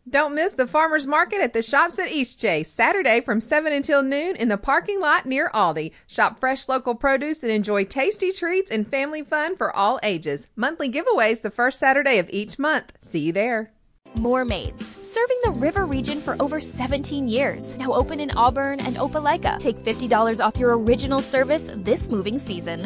Don't miss the farmers market at the shops at Eastchase, Saturday from 7 until noon in the parking lot near Aldi. Shop fresh local produce and enjoy tasty treats and family fun for all ages. Monthly giveaways the first Saturday of each month. See you there. More Maids, serving the River region for over 17 years. Now open in Auburn and Opelika. Take $50 off your original service this moving season.